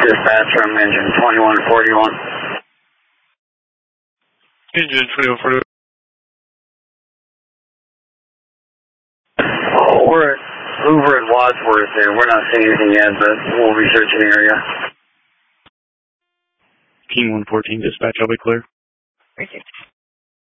Dispatch from engine 2141. Engine 2141. Oh, we're at Hoover and Wadsworth there. We're not seeing anything yet, but we'll research the area. King 114 dispatch, I'll be clear. Thank you.